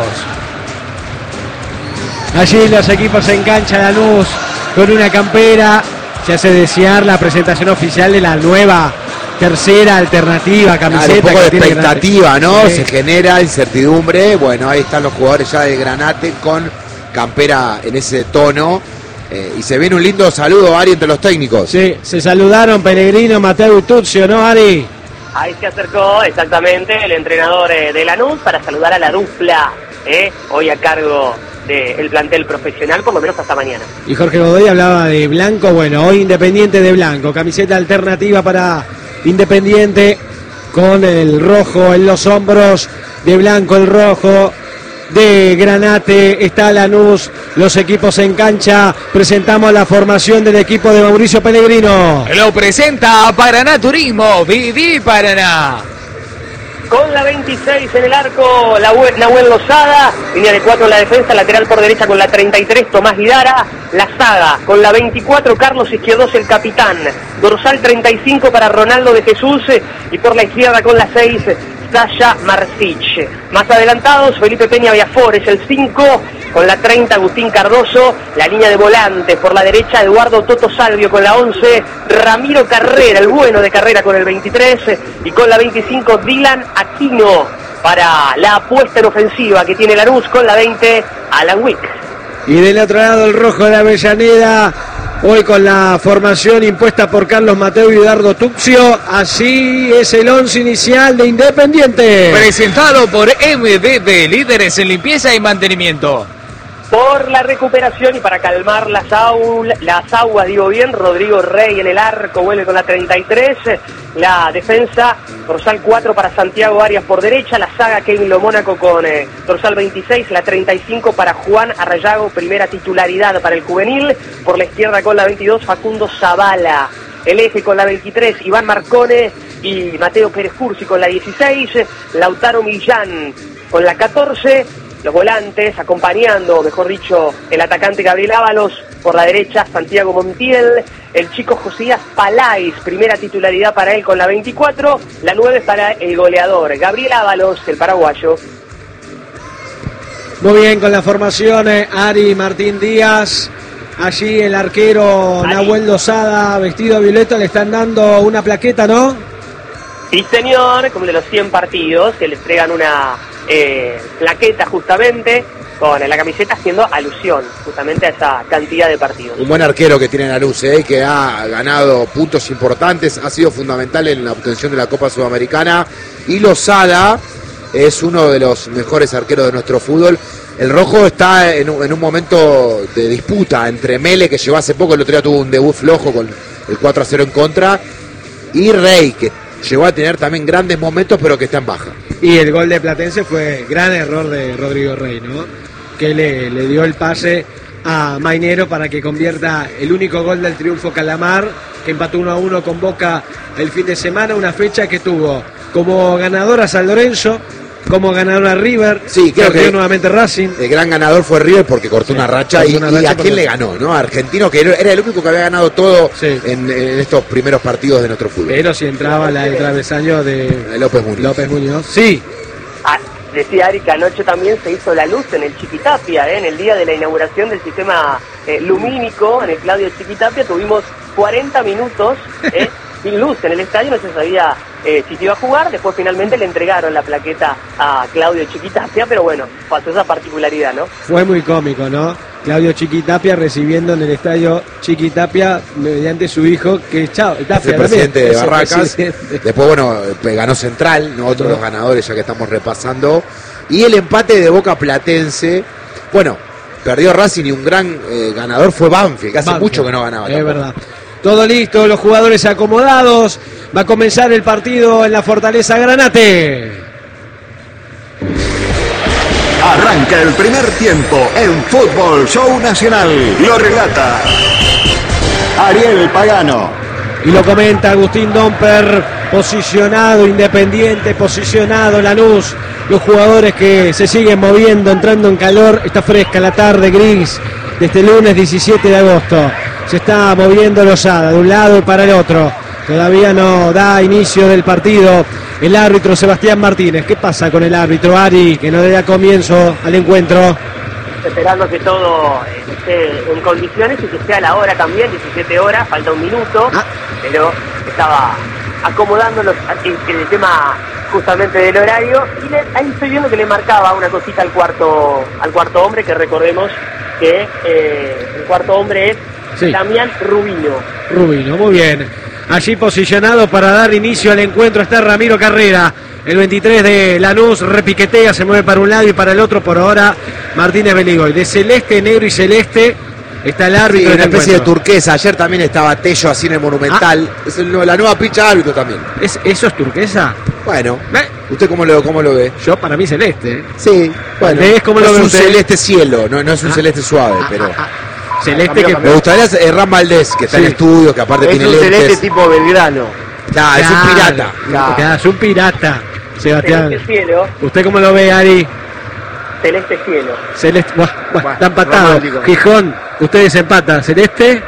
Allí los equipos en cancha, Lanús con una campera. Se hace desear la presentación oficial de la nueva tercera alternativa camiseta. Un poco de que tiene expectativa, Granate. ¿no? Sí. Se genera incertidumbre. Bueno, ahí están los jugadores ya de Granate con campera en ese tono. Y se viene un lindo saludo, Ari, entre los técnicos. Sí, se saludaron Pellegrino, Mateo y Tuzio, ¿no, Ari? Ahí se acercó exactamente el entrenador de Lanús para saludar a la dupla, hoy a cargo del plantel profesional, por lo menos hasta mañana. Y Jorge Godoy hablaba de blanco, bueno, hoy Independiente de blanco, camiseta alternativa para Independiente con el rojo en los hombros, de blanco el rojo, de Granate está Lanús, los equipos en cancha. Presentamos la formación del equipo de Mauricio Pellegrino. Lo presenta Paraná Turismo, viví Paraná. Con la 26 en el arco, Nahuel Lozada, línea de 4 en la defensa, lateral por derecha con la 33, Tomás Guidara, la saga con la 24, Carlos Izquierdos, el capitán, dorsal 35 para Ronaldo de Jesús, y por la izquierda con la 6, Sasha Marcich. Más adelantados, Felipe Peña Viafores, el 5, con la 30, Agustín Cardoso, la línea de volantes por la derecha, Eduardo Toto Salvio con la 11, Ramiro Carrera, el bueno de Carrera con el 23, y con la 25, Dylan Aquino, para la apuesta en ofensiva que tiene Lanús con la 20, Alan Wick. Y del otro lado el rojo de Avellaneda, hoy con la formación impuesta por Carlos Mateo y Eduardo Tuzio. Así es el 11 inicial de Independiente. Presentado por MBB, líderes en limpieza y mantenimiento. Por la recuperación y para calmar las aguas, digo bien, Rodrigo Rey en el arco, vuelve con la 33, la defensa, dorsal 4 para Santiago Arias por derecha, la saga Kevin Lomónaco con dorsal 26, la 35 para Juan Arrayago, primera titularidad para el juvenil, por la izquierda con la 22, Facundo Zavala, el eje con la 23, Iván Marcone y Mateo Pérez Cursi con la 16, Lautaro Millán con la 14, los volantes acompañando, mejor dicho, el atacante Gabriel Ábalos, por la derecha Santiago Montiel, el chico Josías Palais, primera titularidad para él con la 24, la 9 para el goleador Gabriel Ábalos, el paraguayo. Muy bien con la formación, Ari Martín Díaz. Allí el arquero Ari. Nahuel Lozada, vestido violeta, le están dando una plaqueta, ¿no? Sí, señor, como de los 100 partidos, que le entregan una plaqueta justamente con la camiseta haciendo alusión justamente a esa cantidad de partidos. Un buen arquero que tiene Lanús, que ha ganado puntos importantes, ha sido fundamental en la obtención de la Copa Sudamericana, y Lozada es uno de los mejores arqueros de nuestro fútbol. El rojo está en un momento de disputa entre Mele, que llegó hace poco, el otro día tuvo un debut flojo con el 4-0 en contra, y Rey, que llegó a tener también grandes momentos, pero que está en baja. Y el gol de Platense fue gran error de Rodrigo Rey, ¿no? Que le dio el pase a Mainero para que convierta el único gol del triunfo Calamar, que empató 1-1 con Boca el fin de semana, una fecha que tuvo como ganador a San Lorenzo, como ganador a River. Sí, creo perdió que nuevamente Racing. El gran ganador fue River porque cortó una racha. cortó Y, una y racha a quién le ganó, ¿no? A Argentino, que era el único que había ganado todo Sí. en estos primeros partidos de nuestro fútbol. Pero si entraba el travesaño de López Muñoz. López Muñoz. Sí. Ah, decía Ari que anoche también se hizo la luz en el Chiquitapia, en el día de la inauguración del sistema lumínico, en el Claudio Chiquitapia, tuvimos 40 minutos sin luz en el estadio, no se sabía si se iba a jugar, después finalmente le entregaron la plaqueta a Claudio Chiquitapia, pero bueno, pasó esa particularidad, ¿no? Fue muy cómico, ¿no? Claudio Chiquitapia recibiendo en el estadio Chiquitapia mediante su hijo, que es Chao, Tapia Es el también. presidente de Es el Barracas. presidente. Después, bueno, ganó Central, ¿no? Otro de los ganadores ya que estamos repasando. Y el empate de Boca Platense. Bueno, perdió Racing y un gran ganador fue Banfield, que hace Banfield. mucho que no ganaba. Es tampoco. verdad. Todo listo, los jugadores acomodados. Va a comenzar el partido en la Fortaleza Granate. Arranca el primer tiempo en Fútbol Show Nacional. Lo relata Ariel Pagano. Y lo comenta Agustín Domper, posicionado Independiente, posicionado Lanús. Los jugadores que se siguen moviendo, entrando en calor. Está fresca la tarde, gris, de este lunes 17 de agosto. Se está moviendo Lozada de un lado y para el otro. Todavía no da inicio del partido el árbitro Sebastián Martínez. ¿Qué pasa con el árbitro Ari, que no le da comienzo al encuentro? Esperando que todo esté en condiciones y que sea la hora también, 17 horas, falta un minuto, pero estaba acomodándolos el tema justamente del horario, y ahí estoy viendo que le marcaba una cosita al cuarto hombre, que recordemos que el cuarto hombre es Sí. Damián Rubino. Rubino, muy bien. Allí posicionado para dar inicio al encuentro está Ramiro Carrera. El 23 de Lanús repiquetea, se mueve para un lado y para el otro. Por ahora Martínez Beligoy. De celeste, negro y celeste está el árbitro. Sí, del una especie de encuentro. turquesa. Ayer también estaba Tello así en el Monumental. Es la nueva pincha de árbitro también. ¿Eso es turquesa? Bueno, ¿Eh? ¿usted cómo lo ve? Yo para mí celeste. Sí, bueno. ¿Ves cómo no lo es ve un usted? celeste cielo, no es un celeste suave, pero... Celeste que... Me gustaría Ram Valdés, que está en Sí. estudios, que aparte Es tiene un lentes. celeste tipo Belgrano. Claro, es un pirata. Claro, es un pirata, Sebastián. Celeste cielo, ¿Usted cómo lo ve, Ari? celeste cielo. Celeste, Bueno, está empatado. romántico. Gijón, ustedes empatan. ¿Celeste?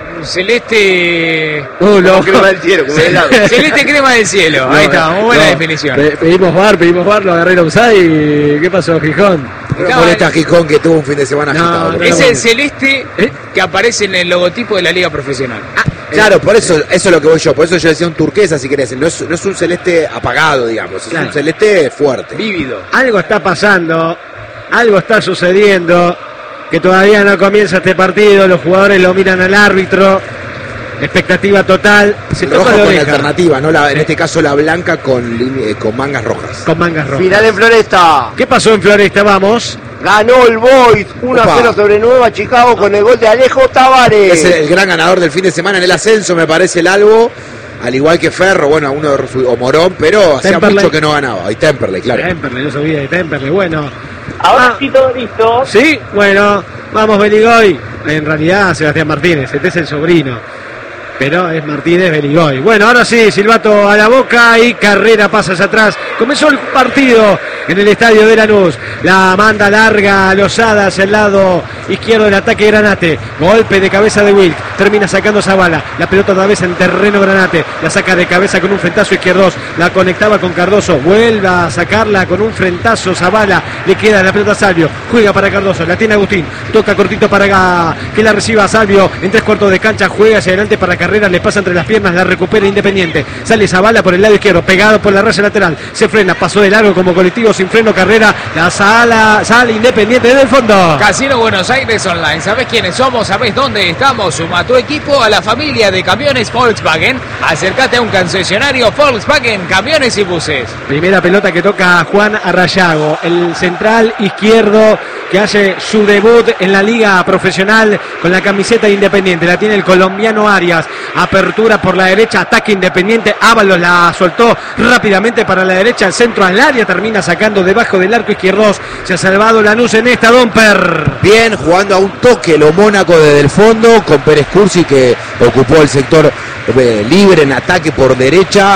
Celeste. Lo... Crema del cielo, como el helado. Celeste crema del cielo. Ahí está, muy buena definición. Pedimos bar, lo agarré el offside y ¿qué pasó, Gijón? No molesta a Gijón, que tuvo un fin de semana No, agitado. no, Es no. el celeste ¿Eh? que aparece en el logotipo de la Liga Profesional. Claro, por eso es lo que voy yo. Por eso yo decía un turquesa, si querés. No es un celeste apagado, digamos. Es Claro. un celeste fuerte. Vívido. Algo está pasando, algo está sucediendo, que todavía no comienza este partido, los jugadores lo miran al árbitro, expectativa total, se Rojo toca la con oreja, alternativa, ¿no? En este caso la blanca con mangas rojas. con mangas rojas. Final en Floresta. ¿Qué pasó en Floresta? Vamos. Ganó el Boys 1-0 sobre Nueva Chicago con el gol de Alejo Tavares. Es el gran ganador del fin de semana en el ascenso, me parece, el Albo. Al igual que Ferro, bueno, uno o Morón, pero hacía Temperley. mucho que no ganaba. Y Temperley, claro. Temperley, no sabía de Temperley, bueno. Ahora sí todo listo. Sí, bueno, vamos Beligoy. En realidad Sebastián Martínez, este es el sobrino, pero es Martínez Beligoy. Bueno, ahora sí, silbato a la boca y Carrera pasa hacia atrás. Comenzó el partido en el estadio de Lanús. La manda larga Lozada hacia el lado izquierdo del ataque Granate. Golpe de cabeza de Wilk. Termina sacando Zavala. La pelota otra vez en terreno Granate. La saca de cabeza con un frentazo izquierdos. La conectaba con Cardoso. Vuelve a sacarla con un frentazo Zavala. Le queda la pelota a Salvio. Juega para Cardoso. La tiene Agustín. Toca cortito para que la reciba Salvio. En 3/4 de cancha. Juega hacia adelante para Carrera. Le pasa entre las piernas. La recupera Independiente. Sale Zavala por el lado izquierdo. Pegado por la raya lateral. Se frena. Pasó de largo como colectivo sin freno Carrera. La sale Independiente desde el fondo. Casino Buenos Aires Online. ¿Sabés quiénes somos? ¿Sabés dónde estamos? Suma tu equipo a la familia de camiones Volkswagen. Acércate a un concesionario Volkswagen, camiones y buses. Primera pelota que toca Juan Arrayago, el central izquierdo que hace su debut en la liga profesional con la camiseta Independiente. La tiene el colombiano Arias. Apertura por la derecha, ataque Independiente. Ábalos la soltó rápidamente para la derecha, el centro al área, termina sacando debajo del arco izquierdo. Se ha salvado Lanús en esta, Domper. Bien, jugando a un toque lo Mónaco desde el fondo, con Pérez Cursi que ocupó el sector libre en ataque por derecha.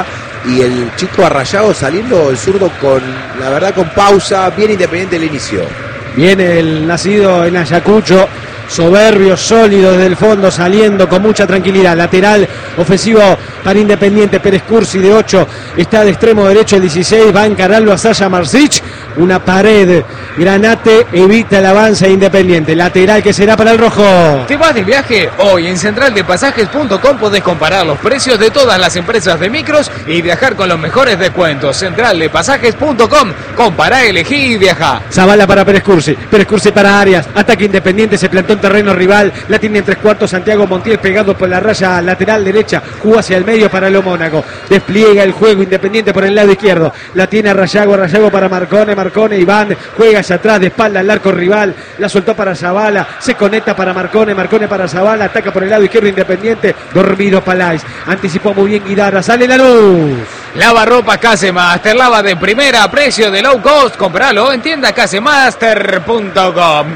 y el chico Arrayado saliendo, el zurdo la verdad con pausa, bien Independiente el inicio. Viene el nacido en Ayacucho, soberbio, sólido desde el fondo, saliendo con mucha tranquilidad. Lateral ofensivo para Independiente. Pérez Cursi de 8 está de extremo derecho, el 16 va a encararlo a Sasha Marsic. Una pared, Granate evita el avance Independiente. Lateral que será para el rojo. ¿Te vas de viaje? Hoy en centraldepasajes.com podés comparar los precios de todas las empresas de micros y viajar con los mejores descuentos. Centraldepasajes.com, compará, elegí y viaja. Zavala para Pérez Cursi para Arias. Ataque Independiente, se plantó en terreno rival. La tiene en 3/4 Santiago Montiel, pegado por la raya lateral derecha. Jugó hacia el medio para lo Mónaco. Despliega el juego Independiente por el lado izquierdo. La tiene a Rayago para Marcone, Iván juega hacia atrás de espalda al arco rival, la soltó para Zavala, se conecta para Marcone para Zavala, ataca por el lado izquierdo Independiente, dormido Palais, anticipó muy bien Guidara, sale Lanús. Lavarropas Casemaster, lava de primera, precio de low cost, compralo en tienda casemaster.com.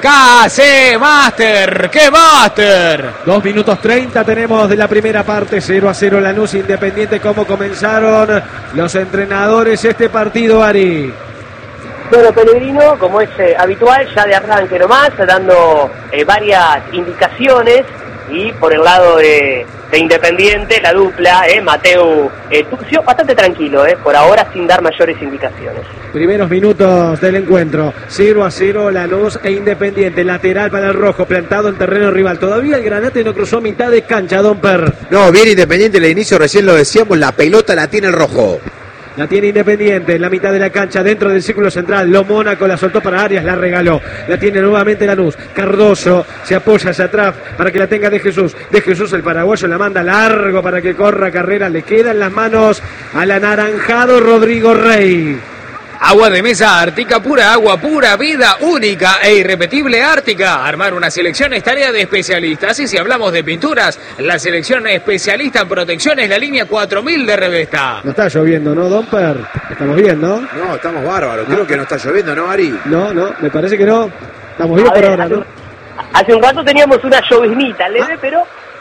Casemaster, ¡qué master! 2 minutos 30 tenemos de la primera parte, 0-0 Lanús Independiente. ¿Cómo comenzaron los entrenadores este partido, Ari? Bueno, Pellegrino, como es habitual, ya de arranque nomás, dando varias indicaciones, y por el lado de Independiente, la dupla, Mateu Tuccio, bastante tranquilo, por ahora sin dar mayores indicaciones. Primeros minutos del encuentro, 0-0 Lanús e Independiente, lateral para el rojo, plantado en terreno rival. Todavía el Granate no cruzó mitad de cancha, Don Per. No, bien Independiente, el inicio recién lo decíamos, la pelota la tiene el rojo. La tiene Independiente en la mitad de la cancha, dentro del círculo central. Lo Mónaco la soltó para Arias, la regaló. La tiene nuevamente Lanús. Cardoso se apoya hacia atrás para que la tenga De Jesús. De Jesús, el paraguayo, la manda largo para que corra carrera. Le queda en las manos al anaranjado Rodrigo Rey. Agua de mesa Ártica pura, agua pura, vida única e irrepetible Ártica. Armar una selección es tarea de especialistas. Y si hablamos de pinturas, la selección especialista en protección es la línea 4000 de Revesta. No está lloviendo, ¿no, Don Per? Estamos bien, ¿no? No, estamos bárbaros. Creo que no está lloviendo, ¿no, Ari? No, me parece que no. Estamos bien por ahora, ¿no? Hace un rato teníamos una lloviznita leve, pero...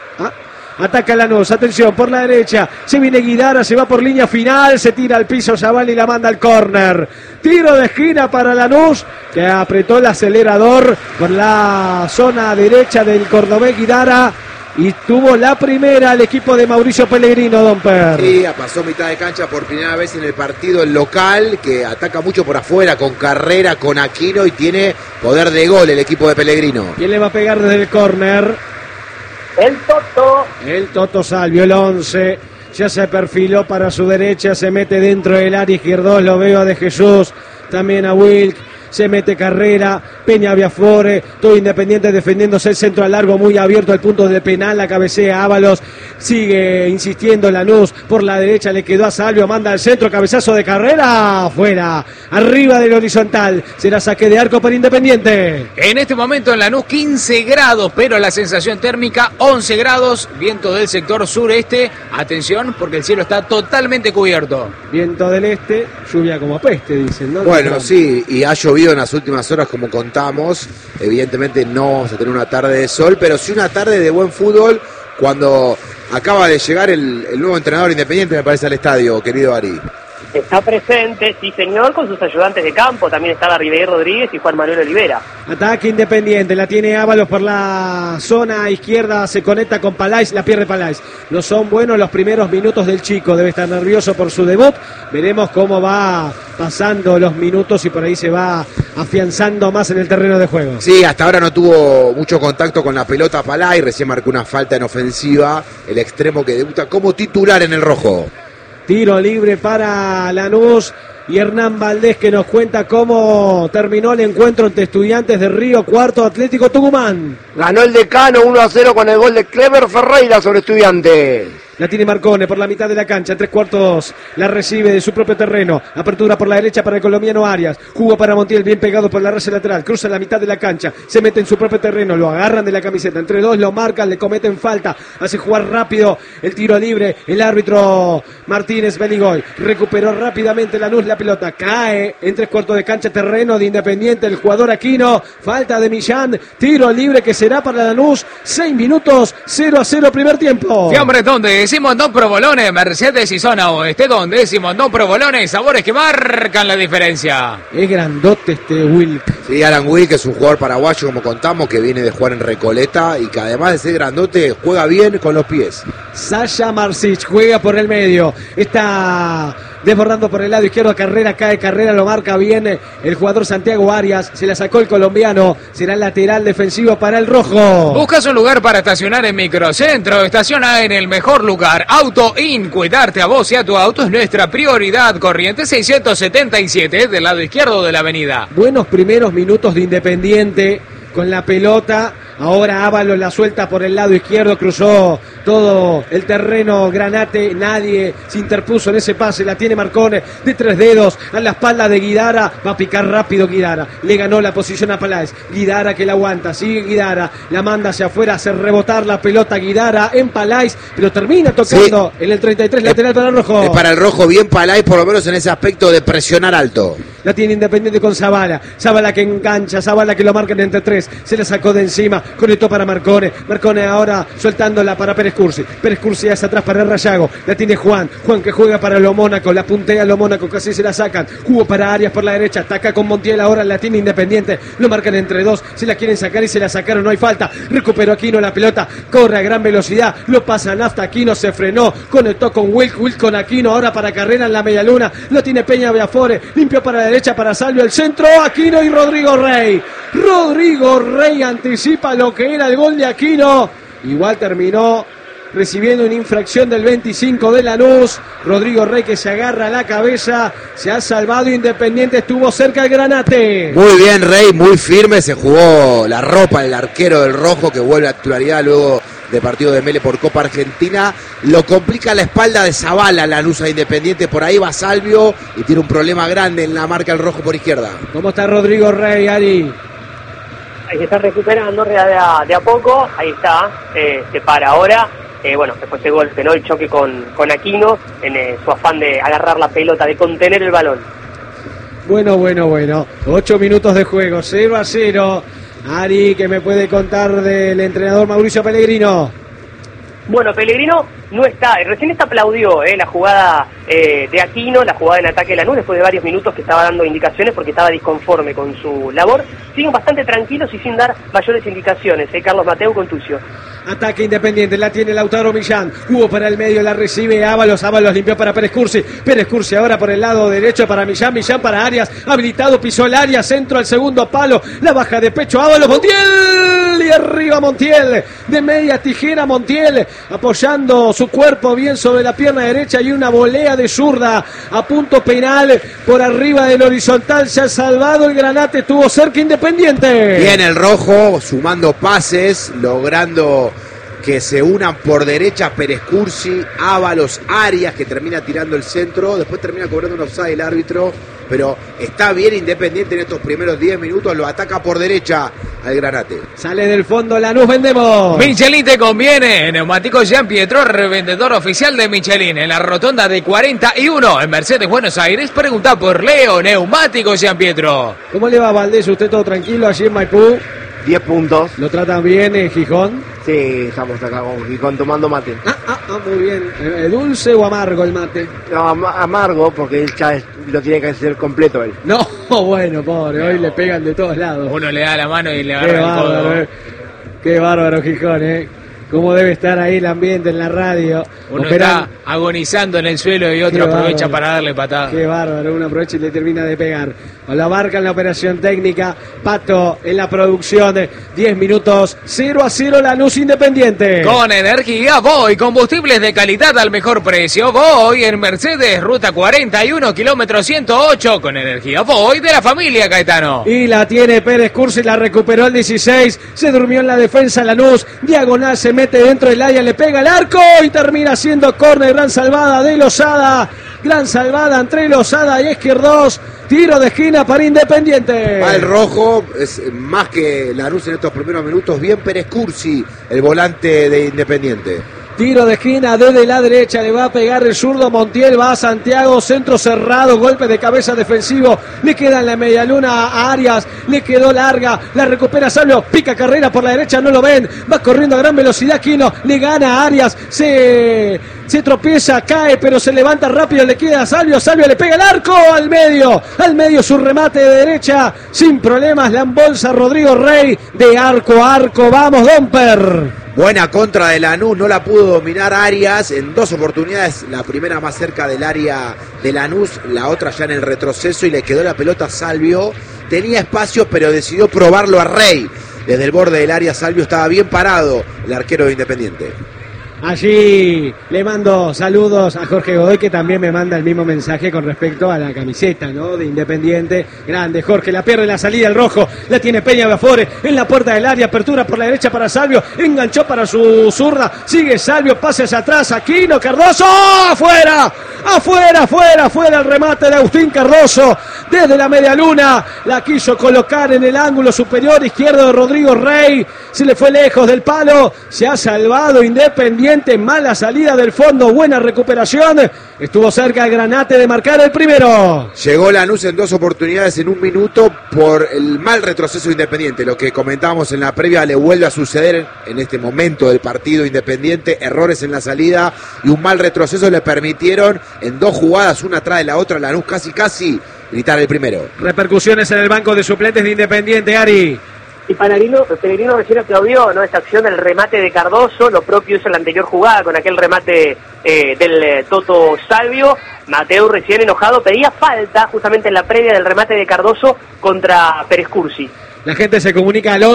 Ataca Lanús, atención, por la derecha, se viene Guidara, se va por línea final, se tira al piso Zavala y la manda al córner. Tiro de esquina para Lanús, que apretó el acelerador por la zona derecha del cordobés Guidara, y tuvo la primera el equipo de Mauricio Pellegrino, Don Per. Sí, pasó mitad de cancha por primera vez en el partido el local, que ataca mucho por afuera, con Carrera, con Aquino, y tiene poder de gol el equipo de Pellegrino. ¿Quién le va a pegar desde el córner? El Toto Salvio, el 11, ya se perfiló para su derecha, se mete dentro del área izquierdo, lo veo a De Jesús, también a Wilk, se mete Carrera, Peña Biafore, todo Independiente defendiéndose, el centro a largo muy abierto al punto de penal, la cabecea Ábalos, sigue insistiendo Lanús, por la derecha le quedó a Salvio, manda al centro, cabezazo de Carrera, fuera, arriba del horizontal, será saque de arco para Independiente. En este momento en Lanús 15 grados, pero la sensación térmica 11 grados, viento del sector sureste, atención porque el cielo está totalmente cubierto. Viento del este, lluvia como peste, dicen, ¿no? Bueno, sí, y ha llovido en las últimas horas como contamos, evidentemente no vamos a tener una tarde de sol, pero sí una tarde de buen fútbol cuando acaba de llegar el nuevo entrenador Independiente, me parece, al estadio, querido Ari. Está presente, sí señor, con sus ayudantes de campo, también estaba Ribeir Rodríguez y Juan Manuel Olivera. Ataque Independiente, la tiene Ábalos por la zona izquierda, se conecta con Palais, la pierde Palais. No son buenos los primeros minutos del chico, debe estar nervioso por su debut. Veremos cómo va pasando los minutos y por ahí se va afianzando más en el terreno de juego. Sí, hasta ahora no tuvo mucho contacto con la pelota Palais, recién marcó una falta en ofensiva, el extremo que debuta como titular en el rojo. Tiro libre para Lanús y Hernán Valdés, que nos cuenta cómo terminó el encuentro entre Estudiantes de Río Cuarto, Atlético Tucumán. Ganó el Decano 1-0 con el gol de Clever Ferreira sobre Estudiantes. La tiene Marcone por la mitad de la cancha, 3/4, la recibe de su propio terreno, apertura por la derecha para el colombiano Arias, jugó para Montiel bien pegado por la raya lateral, cruza la mitad de la cancha, se mete en su propio terreno, lo agarran de la camiseta, entre dos lo marcan, le cometen falta, hace jugar rápido el tiro libre, el árbitro Martínez Beligoy, recuperó rápidamente Lanús la la pelota, cae en 3/4 de cancha, terreno de Independiente, el jugador Aquino, falta de Millán, tiro libre que será para Lanús, 6 minutos, 0-0 primer tiempo. Fiambres donde decimos no provolones, Mercedes y zona oeste donde decimos no provolones, sabores que marcan la diferencia. Es grandote este Wilk. Sí, Alan Wilk es un jugador paraguayo, como contamos, que viene de jugar en Recoleta y que además de ser grandote, juega bien con los pies. Sasha Marsic juega por el medio, está desbordando por el lado izquierdo, cae Carrera, lo marca bien el jugador Santiago Arias, se la sacó el colombiano, será el lateral defensivo para el rojo. ¿Buscas un lugar para estacionar en Microcentro? Estaciona en el mejor lugar, Auto In. Cuidarte a vos y a tu auto es nuestra prioridad. Corrientes 677 del lado izquierdo de la avenida. Buenos primeros minutos de Independiente con la pelota. Ahora Ábalos la suelta por el lado izquierdo, cruzó todo el terreno Granate, nadie se interpuso en ese pase, la tiene Marcone de 3 dedos a la espalda de Guidara, va a picar rápido Guidara, le ganó la posición a Paláez, Guidara que la aguanta, sigue Guidara, la manda hacia afuera, hace rebotar la pelota Guidara en Paláez, pero termina tocando en el 33, lateral para el rojo. Es para el rojo bien Paláez, por lo menos en ese aspecto de presionar alto. La tiene Independiente con Zavala que engancha, Zavala que lo marcan entre 3, se la sacó de encima, conectó para Marcone ahora soltándola para Pérez Cursi hacia atrás para Rayago, la tiene Juan que juega para Lo Mónaco, la puntea Lo Mónaco, casi se la sacan, jugó para Arias por la derecha, ataca con Montiel, ahora la tiene Independiente, lo marcan entre 2, se la quieren sacar y se la sacaron, no hay falta, recuperó Aquino la pelota, corre a gran velocidad, lo pasa Nafta, Aquino se frenó, conectó con Wilk con Aquino, ahora para Carrera en la media luna, lo tiene Peña Beafore, limpió para la derecha para Salvio, el centro, Aquino y Rodrigo Rey anticipa lo que era el gol de Aquino, igual terminó recibiendo una infracción del 25 de Lanús. Rodrigo Rey que se agarra a la cabeza, se ha salvado Independiente, estuvo cerca el Granate. Muy bien Rey, muy firme, se jugó la ropa el arquero del rojo que vuelve a titularidad luego de partido de Mele por Copa Argentina. Lo complica la espalda de Zavala, Lanús a Independiente, por ahí va Salvio y tiene un problema grande en la marca el rojo por izquierda. ¿Cómo está Rodrigo Rey, Ari? Ahí se está recuperando de a poco, ahí está, se para ahora. Después de golpe, ¿no? El choque con Aquino en su afán de agarrar la pelota, de contener el balón. Bueno. 8 minutos de juego, 0-0. Ari, ¿qué me puede contar del entrenador Mauricio Pellegrino? Bueno, Pellegrino no está, recién aplaudió la jugada de Aquino, la jugada en ataque de Lanús, después de varios minutos que estaba dando indicaciones porque estaba disconforme con su labor. Siguen bastante tranquilos y sin dar mayores indicaciones, Carlos Mateu con Tucio. Ataque Independiente, la tiene Lautaro Millán, jugó para el medio, la recibe Ábalos limpió para Pérez Cursi ahora por el lado derecho para Millán para Arias, habilitado, pisó el área, centro al segundo palo, la baja de pecho Ábalos, Montiel, y arriba Montiel, de media tijera Montiel, apoyando su cuerpo bien sobre la pierna derecha y una volea de zurda a punto penal por arriba del horizontal, se ha salvado el Granate, estuvo cerca Independiente. Bien el rojo, sumando pases, logrando que se unan por derecha Pérez Cursi, Ábalos, Arias, que termina tirando el centro, después termina cobrando un offside el árbitro, pero está bien Independiente en estos primeros 10 minutos, lo ataca por derecha al Granate. Sale del fondo Lanús, vendemos. Michelin te conviene, Neumáticos Jean Pietro, revendedor oficial de Michelin, en la rotonda de 41, en Mercedes, Buenos Aires, pregunta por Leo, Neumáticos Jean Pietro. ¿Cómo le va, Valdés? ¿Usted todo tranquilo allí en Maipú? 10 puntos. ¿Lo tratan bien en Gijón? Sí, estamos acá con Gijón tomando mate. Muy bien. ¿Dulce o amargo el mate? No, amargo, porque él ya lo tiene que hacer completo él. No, bueno, pobre, hoy le pegan de todos lados. Uno le da la mano y le agarra el codo. Qué bárbaro Gijón, cómo debe estar ahí el ambiente en la radio. Uno está agonizando en el suelo y otro aprovecha para darle patada. Qué bárbaro, uno aprovecha y le termina de pegar. La marca en la operación técnica, Pato en la producción, 10 minutos, 0-0 Lanús Independiente. Con energía Voy, combustibles de calidad al mejor precio. Voy en Mercedes, ruta 41, kilómetro 108, con energía Voy de la familia Caetano. Y la tiene Pérez Cursi, la recuperó el 16, se durmió en la defensa Lanús, diagonal, se mete dentro del área, le pega el arco y termina haciendo córner, gran salvada de Lozada, gran salvada entre Lozada y Izquierdos, tiro de esquina para Independiente. Va el rojo, es más que Lanús en estos primeros minutos, bien Pérez Cursi, el volante de Independiente. Tiro de esquina desde la derecha, le va a pegar el zurdo Montiel, va a Santiago, centro cerrado, golpe de cabeza defensivo, le queda en la medialuna a Arias, le quedó larga, la recupera Salvio, pica carrera por la derecha, no lo ven, va corriendo a gran velocidad Quino, le gana a Arias, se tropieza, cae, pero se levanta rápido, le queda a Salvio, Salvio le pega el arco al medio su remate de derecha, sin problemas, la embolsa Rodrigo Rey, de arco a arco, vamos Domper. Buena contra de Lanús, no la pudo dominar Arias en 2 oportunidades, la primera más cerca del área de Lanús, la otra ya en el retroceso y le quedó la pelota a Salvio. Tenía espacio pero decidió probarlo a Rey. Desde el borde del área Salvio estaba bien parado el arquero de Independiente. Allí le mando saludos a Jorge Godoy, que también me manda el mismo mensaje con respecto a la camiseta, ¿no?, de Independiente. Grande Jorge, la pierde la salida el rojo, la tiene Peña Bafore en la puerta del área, apertura por la derecha para Salvio, enganchó para su zurda, sigue Salvio, pase hacia atrás, Aquino, Cardoso, afuera el remate de Agustín Cardoso, desde la media luna, la quiso colocar en el ángulo superior izquierdo de Rodrigo Rey, se le fue lejos del palo, se ha salvado Independiente, mala salida del fondo, buena recuperación, estuvo cerca el Granate de marcar el primero. Llegó Lanús en 2 oportunidades en 1 minuto por el mal retroceso de Independiente, lo que comentábamos en la previa le vuelve a suceder en este momento del partido Independiente, errores en la salida y un mal retroceso le permitieron en 2 jugadas, una atrás de la otra, Lanús casi gritar el primero. Repercusiones en el banco de suplentes de Independiente, Ari. Y Pellegrino recién aplaudió, ¿no?, esta acción del remate de Cardoso, lo propio hizo en la anterior jugada con aquel remate del Toto Salvio. Mateu, recién enojado, pedía falta justamente en la previa del remate de Cardoso contra Pérez Cursi. La gente se comunica al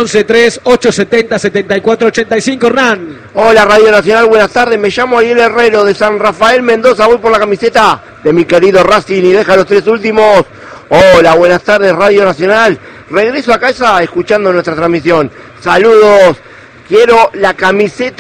11-3-870-7485, Hernán. Hola Radio Nacional, buenas tardes, me llamo Ariel Herrero de San Rafael Mendoza, voy por la camiseta de mi querido Racing y deja los 3 últimos. Hola, buenas tardes Radio Nacional, regreso a casa escuchando nuestra transmisión, saludos, quiero la camiseta